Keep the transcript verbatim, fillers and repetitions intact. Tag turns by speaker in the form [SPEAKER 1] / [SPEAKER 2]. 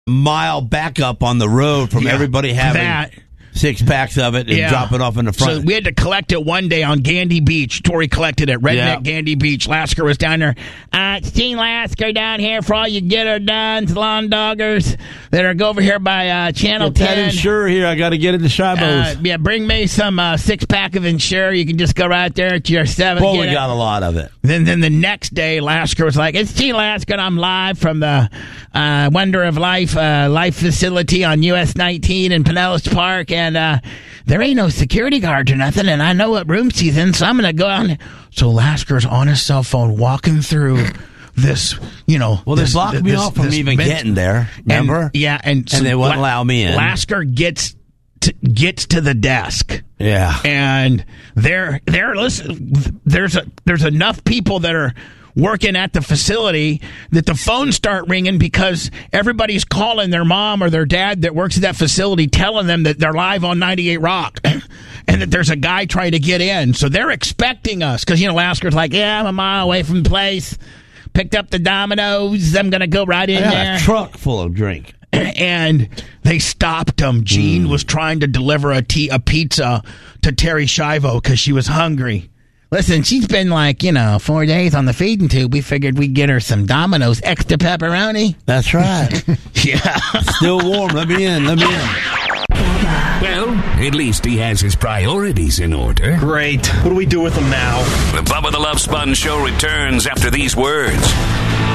[SPEAKER 1] mile backup on the road from
[SPEAKER 2] Yeah,
[SPEAKER 1] everybody having
[SPEAKER 2] that.
[SPEAKER 1] six packs of it and
[SPEAKER 2] Yeah.
[SPEAKER 1] drop it off in the front.
[SPEAKER 2] So we had to collect it one day on Gandy Beach. Tori collected it, Redneck
[SPEAKER 1] Yeah.
[SPEAKER 2] Gandy Beach. Lasker was down there. Uh, it's Gene Lasker down here for all you getter dones, lawn doggers that are go over here by uh, Channel
[SPEAKER 1] Get that
[SPEAKER 2] ten.
[SPEAKER 1] Ensure here. I got to get it to Shibos.
[SPEAKER 2] Uh, yeah, bring me some uh, six pack of Ensure. You can just go right there to your seven.
[SPEAKER 1] Boy,
[SPEAKER 2] get
[SPEAKER 1] we
[SPEAKER 2] it.
[SPEAKER 1] got a lot of it.
[SPEAKER 2] Then, then the next day, Lasker was like, "It's Gene Lasker. And I'm live from the uh, Wonder of Life uh, Life Facility on U S nineteen in Pinellas Park, and uh, there ain't no security guards or nothing. And I know what room she's in, so I'm gonna go out." So Lasker's on his cell phone, walking through this, you know.
[SPEAKER 1] Well, they
[SPEAKER 2] this,
[SPEAKER 1] blocked
[SPEAKER 2] this,
[SPEAKER 1] me
[SPEAKER 2] this,
[SPEAKER 1] off from
[SPEAKER 2] this
[SPEAKER 1] even
[SPEAKER 2] men-
[SPEAKER 1] getting there. Remember?
[SPEAKER 2] And, yeah, and, so
[SPEAKER 1] And they wouldn't
[SPEAKER 2] La-
[SPEAKER 1] allow me in.
[SPEAKER 2] Lasker gets to, gets to the desk.
[SPEAKER 1] Yeah.
[SPEAKER 2] And there, there, listen, there's a, there's enough people that are working at the facility that the phones start ringing because everybody's calling their mom or their dad that works at that facility, telling them that they're live on ninety-eight Rock and that there's a guy trying to get in. So they're expecting us because, you know, Lasker's like, yeah, I'm a mile away from the place. Picked up the Dominoes. I'm going to go right in
[SPEAKER 1] I got
[SPEAKER 2] there.
[SPEAKER 1] a truck full of drink.
[SPEAKER 2] And they stopped him. Gene
[SPEAKER 1] Mm.
[SPEAKER 2] was trying to deliver a, tea, a pizza to Terry Schiavo because she was hungry. Listen, she's been like, you know, four days on the feeding tube. We figured we'd get her some Domino's extra pepperoni.
[SPEAKER 1] That's right.
[SPEAKER 2] Yeah.
[SPEAKER 1] Still warm. Let me in. Let me in.
[SPEAKER 3] Well, at least he has his priorities in order.
[SPEAKER 4] Great. What do we do with them now?
[SPEAKER 3] The Bubba the Love Sponge Show returns after these words.